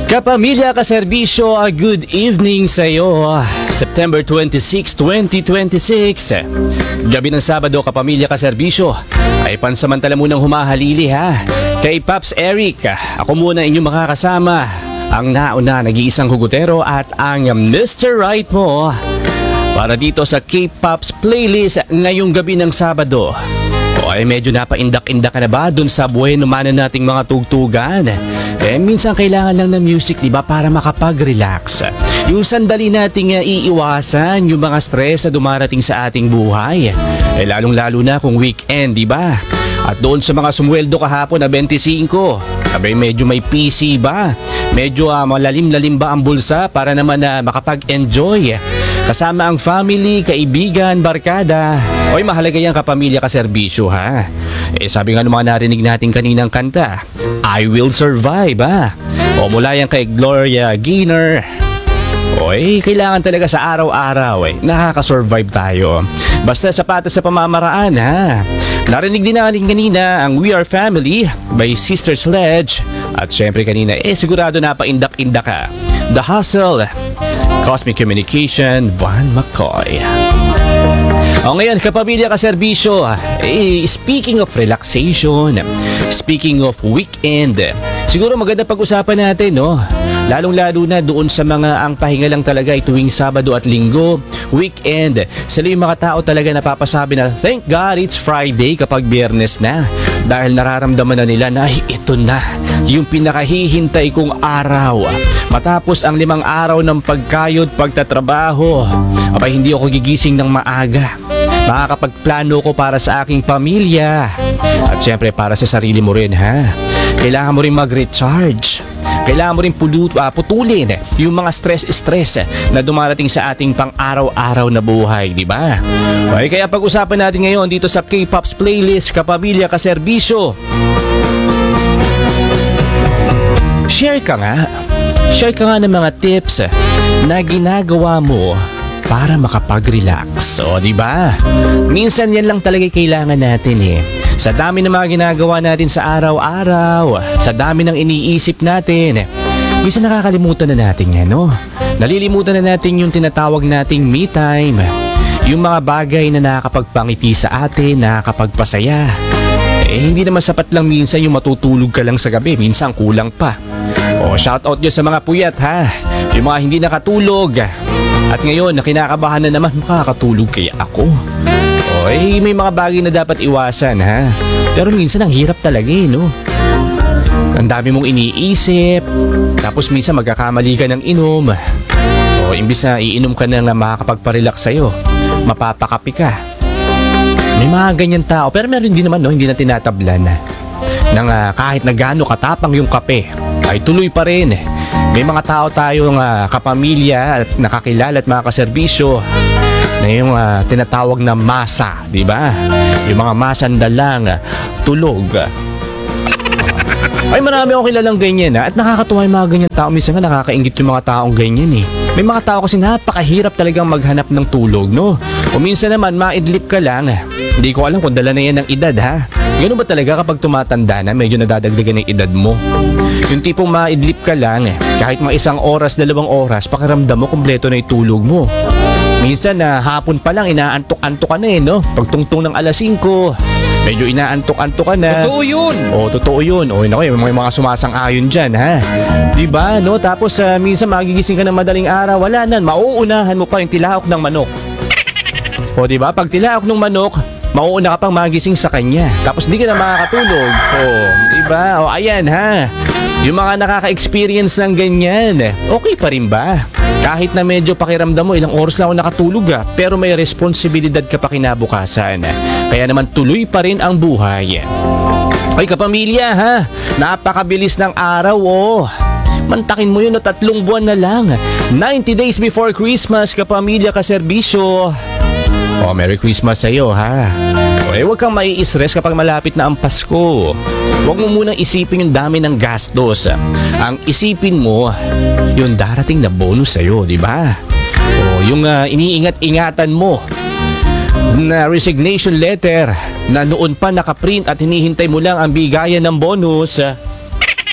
Kapamilya, kaserbisyo, good evening sa iyo. September 26, 2026. Gabi ng Sabado, kapamilya, kaserbisyo, ay pansamantala munang humahalili ha. Kay Pops Eric, ako muna inyong makakasama. Ang nauna, nag-iisang hugutero at ang Mr. Right mo. Para dito sa K-Pops playlist ngayong gabi ng Sabado. O ay medyo napaindak-indak ka na ba dun sa buhay naman nating mga tugtugan? Minsan kailangan lang ng music, diba, para makapag-relax. Yung sandali nating iiwasan yung mga stress na dumarating sa ating buhay. Lalong-lalo na kung weekend, diba? At doon sa mga sumweldo kahapon na 25, abay medyo may PC ba? Medyo malalim-lalim ba ang bulsa para naman makapag-enjoy? Kasama ang family, kaibigan, barkada. Oy, mahalaga yan kapamilya, kaserbisyo ha. Sabi nga ng mga narinig natin kaninang kanta, I Will Survive ha. O mula yan kay Gloria Gaynor. Oy, kailangan talaga sa araw-araw nakaka-survive tayo. Basta sapatos sa pamamaraan ha. Narinig din natin kanina ang We Are Family by Sister Sledge. At syempre kanina sigurado napaindak-indak ka. The Hustle, Cosmic Communication, Van McCoy. O ngayon, kapamilya, kaserbisyo, speaking of relaxation, speaking of weekend, siguro maganda pag-usapan natin, no? Lalong-lalo na doon sa mga ang pahinga lang talaga ay tuwing Sabado at Linggo, weekend. Sila yung mga tao talaga napapasabi na thank God it's Friday kapag Biyernes na. Dahil nararamdaman na nila na ito na yung pinakahihintay kong araw. Matapos ang 5 araw ng pagkayod, pagtatrabaho, abay hindi ako gigising ng maaga. Makakapagplano ko para sa aking pamilya. At syempre para sa sarili mo rin ha. Kailangan mo rin mag-recharge. Kailangan mo rin putulin yung mga stress na dumarating sa ating pang-araw-araw na buhay, di ba? Okay, kaya pag-usapan natin ngayon dito sa K-Pops playlist, kapamilya, kaserbisyo. Share ka nga ng mga tips na ginagawa mo para makapag-relax. O, di ba? Minsan yan lang talaga kailangan natin Sa dami ng mga ginagawa natin sa araw-araw, sa dami ng iniisip natin, minsan nakakalimutan na natin yan, no? Nalilimutan na natin yung tinatawag nating me time. Yung mga bagay na nakakapagpangiti sa atin, nakakapagpasaya. Hindi naman sapat lang minsan yung matutulog ka lang sa gabi, minsan kulang pa. O, shoutout nyo sa mga puyat ha, yung mga hindi nakatulog. At ngayon, kinakabahan na naman, makakatulog kaya ako. May mga bagay na dapat iwasan ha. Pero minsan ang hirap talaga no. Ang dami mong iniisip. Tapos minsan magkakamali ka ng inom. Imbis na iinom ka na makakapagparelax sa'yo, mapapakapi ka. May mga ganyan tao. Pero meron din naman hindi na tinatablan nang kahit na gaano katapang yung kape ay tuloy pa rin. May mga tao tayong kapamilya at nakakilala at mga kaserbisyo na yung tinatawag na masa, di ba? Yung mga masandalang tulog. Ay, marami akong kilalang ganyan at nakakatuwa yung mga ganyan tao. Minsan nga nakakaingit yung mga taong ganyan May mga tao kasi napakahirap talagang maghanap ng tulog, no? O minsan naman maidlip ka lang. Hindi ko alam kung dala na yan ng edad ha. Ganun ba talaga kapag tumatanda na medyo nadadagdagan ng edad mo? Yung tipong maidlip ka lang kahit mga 1 oras, 2 oras, pakiramdam mo kompleto na yung tulog mo. Minsan hapon pa lang inaantok-antok ka na no? Pagtungtong ng alas 5, medyo inaantok-antok ka na. Totoo yun! Totoo yun. Naku, may mga sumasang-ayon dyan ha. Diba no? Tapos minsan magigising ka ng madaling araw, wala na, mauunahan mo pa yung tilahok ng manok. Diba? Pag tilahok ng manok, mauuna ka pang magising sa kanya. Tapos hindi ka na makakatulog. Diba? Ayan ha. Yung mga nakaka-experience ng ganyan, okay pa rin ba? Kahit na medyo pakiramdam mo, ilang oras lang ako nakatulog pero may responsibilidad ka pa kinabukasan. Kaya naman tuloy pa rin ang buhay. Ay kapamilya ha, napakabilis ng araw Mantakin mo yun 3 buwan na lang. 90 days before Christmas, kapamilya, kaserbisyo. Merry Christmas sa'yo ha. Huwag kang mai-stress kapag malapit na ang Pasko. Huwag mo munang isipin yung dami ng gastos. Ang isipin mo, yung darating na bonus sa'yo, di ba? Yung iniingat-ingatan mo na resignation letter na noon pa nakaprint at hinihintay mo lang ang bigayan ng bonus.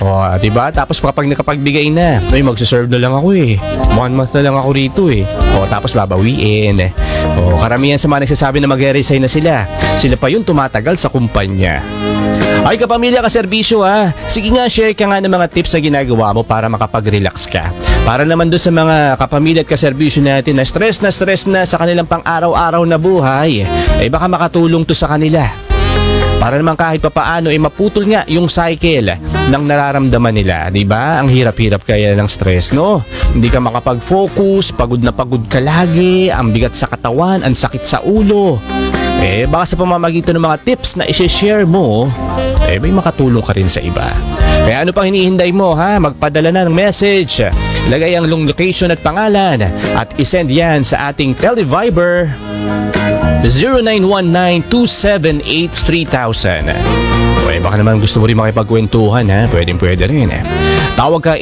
O, diba? Tapos kapag nakapagbigay na, ay magsaserve na lang ako eh. 1 month na lang ako rito eh. O, tapos babawiin. O, karamihan sa mga nagsasabi na mag-resign na sila. Sila pa yung tumatagal sa kumpanya. Ay kapamilya ka serbisyo ha. Sige nga, share ka nga ng mga tips na ginagawa mo para makapag-relax ka. Para naman doon sa mga kapamilya at kaserbisyo natin na stress na sa kanilang pang-araw-araw na buhay. Eh baka makatulong to sa kanila. Para naman kahit papaano ay maputol nga yung cycle ng nararamdaman nila, 'di ba? Ang hirap-hirap kaya ng stress, no? Hindi ka makapag-focus, pagod na pagod ka lagi, ang bigat sa katawan, ang sakit sa ulo. Eh baka sa pamamagitan ng mga tips na i-share mo, eh may makatulong ka rin sa iba. Kaya ano pang hinihinday mo ha? Magpadala na ng message. Lagay ang location at pangalan at isend yan sa ating Televiber 0919-278-3000. Okay, baka naman gusto mo rin makipagkwentuhan ha? Pwede rin eh. Tawag ka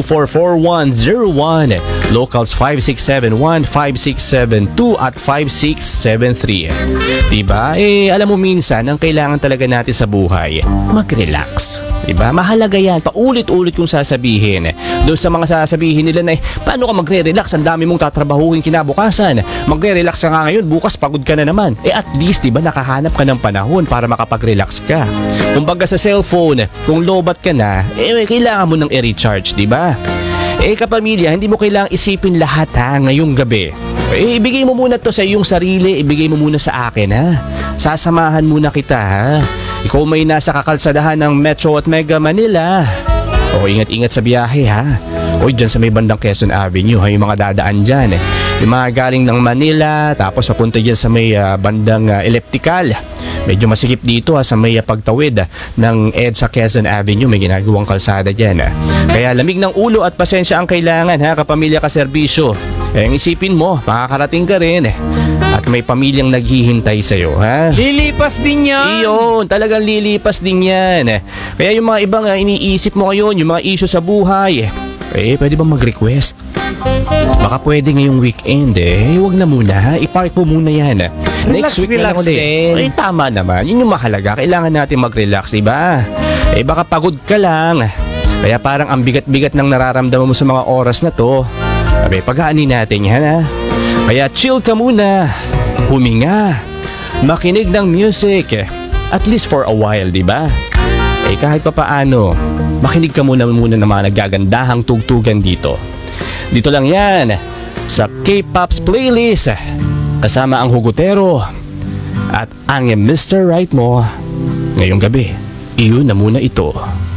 892-44101, locals 5671, 5672 at 5673. Diba? Eh, alam mo minsan, ang kailangan talaga natin sa buhay, mag-relax. Diba? Mahalaga yan. Paulit-ulit kong sasabihin. Doon sa mga sasabihin nila na, paano ka magre-relax? Ang dami mong tatrabahuhin kinabukasan. Magre-relax ka nga ngayon, bukas pagod ka na naman. Eh at least, diba, nakahanap ka ng panahon para makapag-relax ka. Kumbaga sa cellphone, kung lobat ka na, eh kailangan mo ng i-recharge, diba? Eh kapamilya, hindi mo kailangang isipin lahat ha, ngayong gabi. Eh ibigay mo muna to sa iyong sarili, ibigay mo muna sa akin ha. Sasamahan muna kita ha. Ikaw may nasa kakalsadahan ng Metro at Mega Manila. O ingat-ingat sa biyahe ha. O dyan sa may bandang Quezon Avenue ha, yung mga dadaan dyan eh. Yung mga galing ng Manila, tapos papunta dyan sa may bandang elliptical. Medyo masikip dito sa may pagtawid ng EDSA Quezon Avenue. May ginagawang kalsada dyan. Kaya lamig ng ulo at pasensya ang kailangan ha, kapamilya ka serbisyo. Eh, ang isipin mo, makakarating ka rin at may pamilyang naghihintay sa'yo ha. Lilipas din yan. Iyon, talagang lilipas din yan. Kaya yung mga ibang iniisip mo ngayon, yung mga issue sa buhay, eh pwede bang mag-request? Baka pwede ngayong weekend huwag na muna ha, i-park mo muna yan. Next week na lang ulit. Eh tama naman, yun yung mahalaga, kailangan natin mag-relax, diba? Eh baka pagod ka lang, kaya parang ang bigat-bigat ng nararamdaman mo sa mga oras na to. Sabi, paghaanin natin yan ha. Kaya chill ka muna, huminga, makinig ng music, at least for a while, diba? Eh kahit pa paano, makinig ka muna ng mga naggagandahang tugtugan dito. Dito lang yan, sa K-Pop's playlist, kasama ang Hugutero at ang Mr. Right mo ngayong gabi. Iyon na muna ito.